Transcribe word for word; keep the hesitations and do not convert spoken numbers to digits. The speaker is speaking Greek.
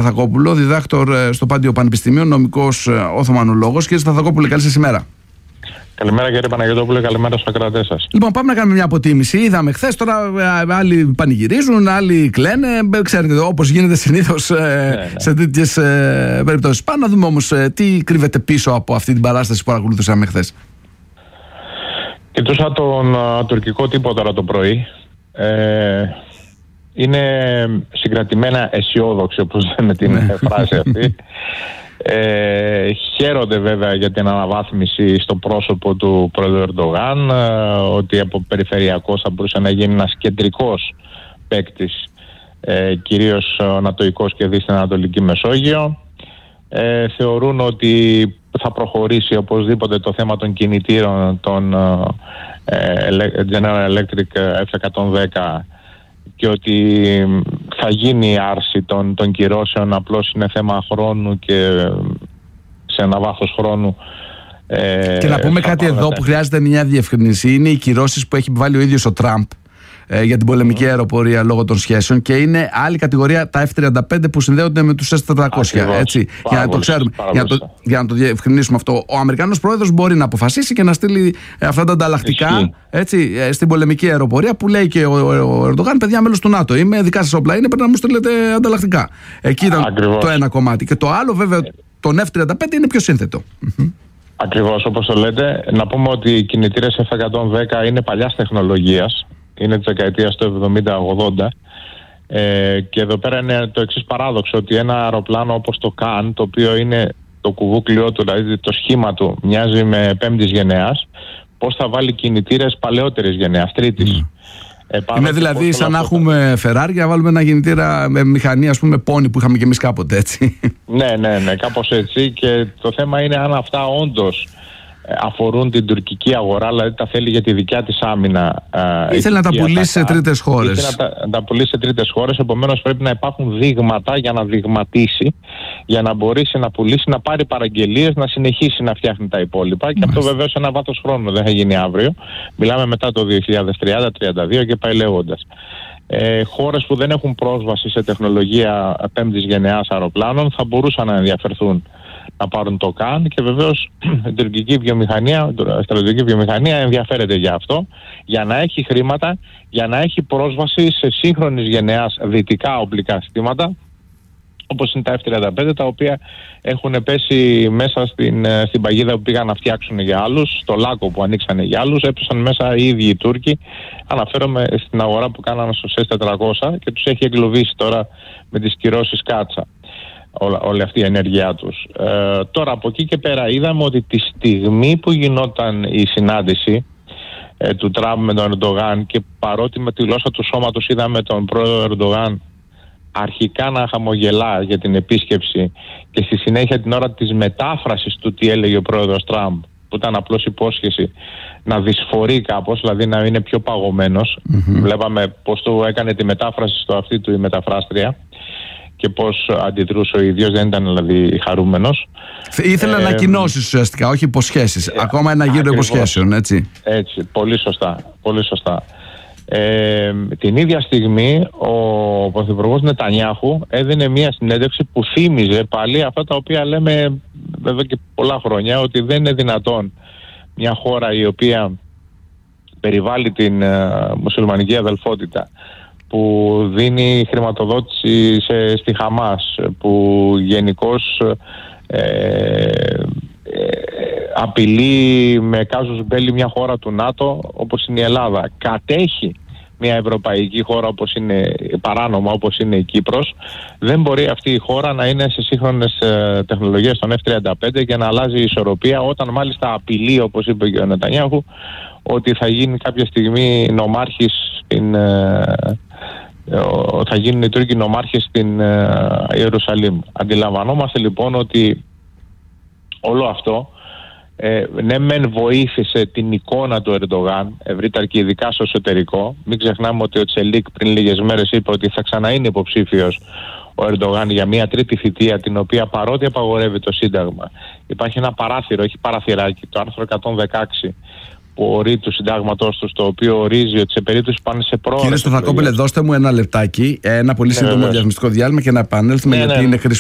Σταθακόπουλο, διδάκτορ στο Πάντιο Πανεπιστημίου, νομικός Οθωμανολόγος. Κύριε Σταθακόπουλε, καλή σας ημέρα. Καλημέρα κύριε Παναγιώτοπουλε, καλημέρα στους ακροατές σας. Λοιπόν, πάμε να κάνουμε μια αποτίμηση. Είδαμε χθες, τώρα άλλοι πανηγυρίζουν, άλλοι κλαίνε. Ξέρετε, όπως γίνεται συνήθως ε, ναι, ναι. σε τέτοιες ε, περιπτώσεις. Πάμε να δούμε όμως ε, τι κρύβεται πίσω από αυτή την παράσταση που παρακολουθούσαμε χθες. Κοιτούσα τον α, τουρκικό τύπο τώρα το πρωί. Ε, είναι συγκρατημένα αισιόδοξοι, όπως λέμε την ναι. φράση αυτή. Ε, χαίρονται βέβαια για την αναβάθμιση στο πρόσωπο του πρόεδρου Ερντογάν, ε, ότι από περιφερειακός θα μπορούσε να γίνει ένας κεντρικός παίκτης, ε, κυρίως ανατοϊκός και δει στην Ανατολική Μεσόγειο. Ε, θεωρούν ότι θα προχωρήσει οπωσδήποτε το θέμα των κινητήρων των ε, General Electric εφ εκατόν δέκα και ότι θα γίνει η άρση των, των κυρώσεων, απλώς είναι θέμα χρόνου και σε ένα βάθος χρόνου. Ε, και να πούμε κάτι εδώ που χρειάζεται μια διευκρινήση. Είναι οι κυρώσεις που έχει βάλει ο ίδιος ο Τραμπ ε, για την πολεμική mm. αεροπορία λόγω των σχέσεων, και είναι άλλη κατηγορία τα εφ τριάντα πέντε που συνδέονται με τους ες τετρακόσια. Έτσι, για να το ξέρουμε, για να το, για να το διευκρινίσουμε αυτό. Ο Αμερικανός πρόεδρος μπορεί να αποφασίσει και να στείλει ε, αυτά τα ανταλλακτικά έτσι, ε, στην πολεμική αεροπορία, που λέει και ο, ο, ο Ερντογάν, παιδιά, μέλος του ΝΑΤΟ. Είμαι, δικά σας όπλα είναι, πρέπει να μου στείλετε ανταλλακτικά. Εκεί ήταν Ακριβώς. το ένα κομμάτι. Και το άλλο, βέβαια, τον εφ τριάντα πέντε είναι πιο σύνθετο. Ακριβώς όπως το λέτε. Να πούμε ότι οι κινητήρες εφ εκατόν δέκα είναι παλιάς τεχνολογίας. Είναι της δεκαετίας του εβδομήντα ογδόντα. Ε, και εδώ πέρα είναι το εξής παράδοξο, ότι ένα αεροπλάνο όπως το Καν, το οποίο είναι το κουβούκλιό του, δηλαδή το σχήμα του μοιάζει με πέμπτης γενεάς, πώς θα βάλει κινητήρες παλαιότερης γενεάς, τρίτης. Mm. Ε, είναι δηλαδή σαν να έχουμε Ferrari και να βάλουμε ένα κινητήρα με μηχανή, ας πούμε, πόνι που είχαμε και εμείς κάποτε, έτσι. Ναι, ναι, ναι, κάπως έτσι. Και το θέμα είναι αν αυτά όντως αφορούν την τουρκική αγορά, δηλαδή τα θέλει για τη δικιά της άμυνα. Ήθελε να τα πουλήσει σε τρίτες χώρες. Ήθελε να τα, να τα πουλήσει σε τρίτες χώρες, επομένως πρέπει να υπάρχουν δείγματα για να δειγματίσει, για να μπορέσει να πουλήσει, να πάρει παραγγελίες, να συνεχίσει να φτιάχνει τα υπόλοιπα. Μάλιστα. Και αυτό βεβαίως σε ένα βάθος χρόνου, δεν θα γίνει αύριο. Μιλάμε μετά το δύο χιλιάδες τριάντα τριάντα δύο και πάει λέγοντας. Ε, χώρες που δεν έχουν πρόσβαση σε τεχνολογία πέμπτης γενεάς αεροπλάνων θα μπορούσαν να ενδιαφερθούν να πάρουν το ΚΑΝ, και βεβαίως η τουρκική βιομηχανία, η στρατιωτική βιομηχανία ενδιαφέρεται για αυτό, για να έχει χρήματα, για να έχει πρόσβαση σε σύγχρονης γενεάς δυτικά οπλικά συστήματα, όπως είναι τα εφ τριάντα πέντε, τα οποία έχουν πέσει μέσα στην, στην παγίδα που πήγαν να φτιάξουν για άλλους, στο λάκκο που ανοίξανε για άλλους, έπεσαν μέσα οι ίδιοι οι Τούρκοι. Αναφέρομαι στην αγορά που κάνανε στους ες τετρακόσια και τους έχει εγκλωβίσει τώρα με τις κυρώσεις Κάτσα. Όλα, όλη αυτή η ενέργειά τους. Ε, τώρα από εκεί και πέρα είδαμε ότι τη στιγμή που γινόταν η συνάντηση ε, του Τραμπ με τον Ερντογάν, και παρότι με τη γλώσσα του σώματος είδαμε τον πρόεδρο Ερντογάν αρχικά να χαμογελά για την επίσκεψη, και στη συνέχεια την ώρα της μετάφρασης του τι έλεγε ο πρόεδρος Τραμπ, που ήταν απλώς υπόσχεση, να δυσφορεί κάπως, δηλαδή να είναι πιο παγωμένος. Mm-hmm. Βλέπαμε πώς του έκανε τη μετάφραση στο αυτή του η μεταφράστρια και πώς αντιδρούσε ο ίδιος, δεν ήταν δηλαδή χαρούμενος. Ήθελε ε, ανακοινώσεις ουσιαστικά, όχι υποσχέσεις. Ε, Ακόμα ένα γύρο υποσχέσεων, έτσι. Έτσι, πολύ σωστά. Πολύ σωστά. Ε, την ίδια στιγμή ο πρωθυπουργός Νετανιάχου έδινε μια συνέντευξη που θύμιζε πάλι αυτά τα οποία λέμε εδώ και πολλά χρόνια, ότι δεν είναι δυνατόν μια χώρα η οποία περιβάλλει την uh, μουσουλμανική αδελφότητα, που δίνει χρηματοδότηση σε, στη Χαμάς, που γενικώς ε, ε, απειλεί με κάζους μπέλι μια χώρα του ΝΑΤΟ όπως είναι η Ελλάδα, κατέχει μια ευρωπαϊκή χώρα όπως είναι παράνομα, όπως είναι η Κύπρος, δεν μπορεί αυτή η χώρα να είναι σε σύγχρονες ε, τεχνολογίες των εφ τριάντα πέντε και να αλλάζει η ισορροπία, όταν μάλιστα απειλεί, όπως είπε και ο Νετανιάχου, ότι θα γίνει κάποια στιγμή νομάρχης στην... Ε, θα γίνουν οι Τούρκοι νομάρχες στην ε, Ιερουσαλήμ. Αντιλαμβανόμαστε λοιπόν ότι όλο αυτό ε, ναι μεν βοήθησε την εικόνα του Ερντογάν ευρύτερα και ειδικά στο εσωτερικό. Μην ξεχνάμε ότι ο Τσελίκ πριν λίγες μέρες είπε ότι θα ξαναείνει υποψήφιος ο Ερντογάν για μια τρίτη θητεία, την οποία παρότι απαγορεύει το Σύνταγμα, υπάρχει ένα παράθυρο, έχει παραθυράκι, το άρθρο εκατόν δεκαέξι που ορίζει του συντάγματός του, το οποίο ορίζει ότι σε περίπτωση που πάνε σε πρόορες. Κύριε Σταθακόπουλε, δώστε μου ένα λεπτάκι, ένα πολύ σύντομο ναι, διαφημιστικό διάλειμμα και να επανέλθουμε, ναι, γιατί ναι. είναι χρήσιμο.